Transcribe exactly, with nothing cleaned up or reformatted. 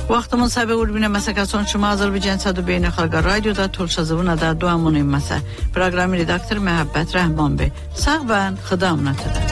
Vaxtımın səbəbi Urbinə məsəkəson Şuma Azərbaycan Sədu Beynəlxalq Radioda Tulşazıvına da duamun imməsə. Proqram redaktor Məhəbbət Rəhman bəy. Sağ və xıdamnatıdır.